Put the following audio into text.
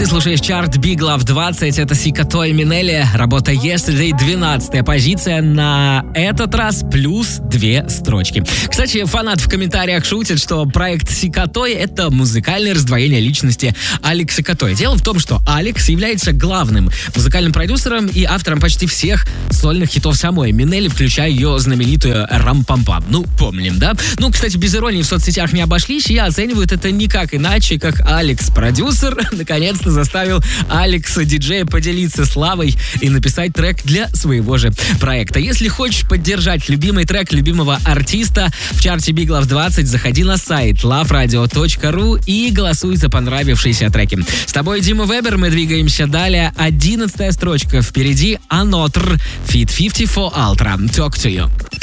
Ты слушаешь чарт Big Love 20, это Сикато и Минелли, работа Yesterday, 12-я позиция, на этот раз плюс 2 строчки. Кстати, фанат в комментариях шутит, что проект Сикатой — это музыкальное раздвоение личности Алекса Катой. Дело в том, что Алекс является главным музыкальным продюсером и автором почти всех сольных хитов самой Минелли, включая ее знаменитую «Рам-пам-пам». Ну, помним, да? Ну, кстати, без иронии в соцсетях не обошлись, и оценивают это никак иначе, как Алекс, продюсер, наконец-то заставил Алекса, диджея, поделиться славой и написать трек для своего же проекта. Если хочешь поддержать любимый трек любимого артиста в чарте Big Love 20, заходи на сайт loveradio.ru и голосуй за понравившиеся треки. С тобой Дима Вебер, мы двигаемся далее. 11-я строчка впереди, Another Fit 54 Ultra. Talk to you.